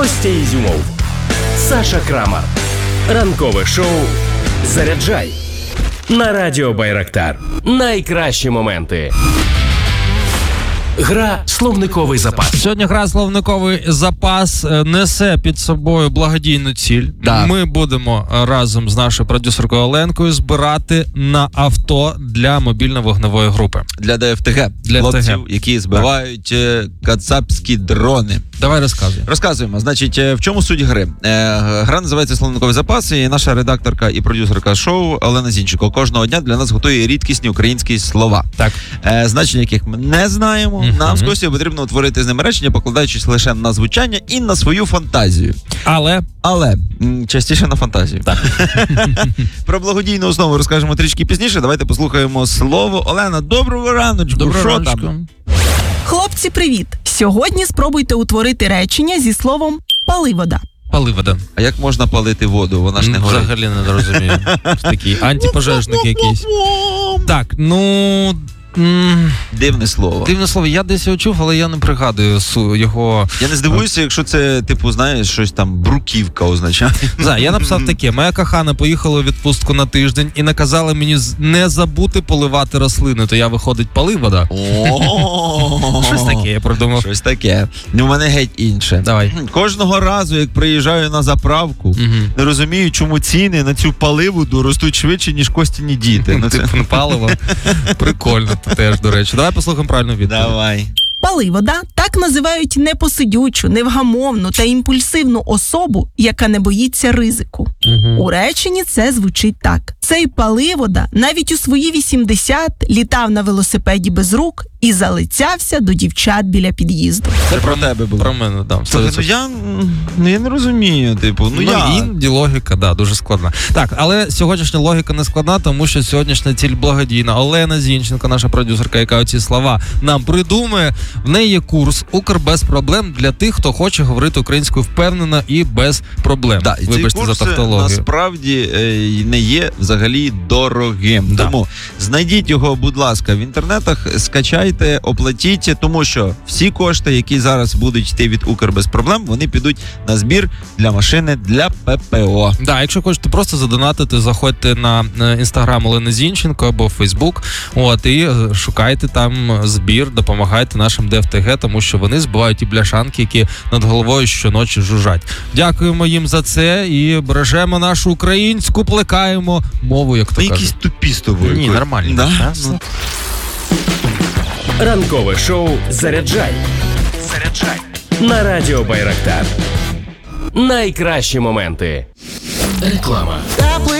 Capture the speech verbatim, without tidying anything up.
Костя Ізюмов, Саша Крамар. Ранкове шоу «Заряджай» на радіо Байрактар. Найкращі моменти. Гра «Словниковий запас». Сьогодні гра «Словниковий запас» несе під собою благодійну ціль. Да. Ми будемо разом з нашою продюсеркою Оленкою збирати на авто для мобільно-вогневої групи. Для ДФТГ. Для хлопців, ФТГ. які збивають е, кацапські дрони. Давай розказуй. Розказуємо. Значить, е, в чому суть гри? Е, Гра називається «Словниковий запас», і наша редакторка і продюсерка шоу Олена Зінченко кожного дня для нас готує рідкісні українські слова. Так. Е, значення яких ми не знаємо. Мгм. Нам з Костю потрібно утворити з ними речення, покладаючись лише на звучання і на свою фантазію. Але Але м, частіше на фантазію. Так. Про благодійну основу розкажемо трішки пізніше. Давайте послухаємо слово. Олена, доброго раночку. доброго Що раночку. там? Хлопці, привіт! Сьогодні спробуйте утворити речення зі словом «паливода». Паливода. А як можна палити воду? Вона ж не горить. Взагалі не розумію. Такий антипожежник якийсь. Так, ну... м, Дивне слово. Дивне слово, я десь його чув, але я не пригадую су- його... Я не здивуюся, якщо це, типу, знаєш, щось там бруківка означає. За, я написав таке. Моя кохана поїхала у відпустку на тиждень і наказала мені з- не забути поливати рослини, то я, виходить, паливода. О, Щось таке я придумав. Щось таке. Ну, в мене геть інше. Давай. Кожного разу, як приїжджаю на заправку, Мгм. не розумію, чому ціни на цю паливоду ростуть швидше, ніж Костіні діти. Ну, це... Типу не паливо. Прикольно теж, до речі. Давай послухаємо правильну відповідь. Давай. Паливода так називають непосидючу, невгамовну та імпульсивну особу, яка не боїться ризику. Мгм. У реченні це звучить так. Цей паливода навіть у свої вісімдесят літав на велосипеді без рук і залицявся до дівчат біля під'їзду. Це про тебе було. Про мене, так. Слухай, ну я, ну, я не розумію, типу, ну, Ну, я... іноді логіка, да, дуже складна. Так, але сьогоднішня логіка не складна, тому що сьогоднішня ціль благодійна. Олена Зінченко, наша продюсерка, яка оці слова нам придумує, в неї є курс «Укр без проблем» для тих, хто хоче говорити українською впевнено і без проблем. Да, і цей Вибачте курс за тавтологію. насправді е, не є взагалі дорогим. Да. Тому знайдіть його, будь ласка, в інтернетах, скачайте, оплатіть, тому що всі кошти, які зараз будуть йти від Укр без проблем, вони підуть на збір для машини для ППО. Да, якщо хочете просто задонатити, заходьте на інстаграм Олени Зінченко або Фейсбук, от, і шукайте там збір, допомагайте нашим ДФТГ, тому що вони збивають ті бляшанки, які над головою щоночі жужжать. Дякуємо їм за це і бережемо нашу українську, плекаємо мову, як то Ми якісь кажуть. тупі з тобою. Ні, Коль. нормально. Да? Щас. Ну, Ранкове шоу «Заряджай» Заряджай на радіо Байрактар. Найкращі моменти. Реклама. Теплий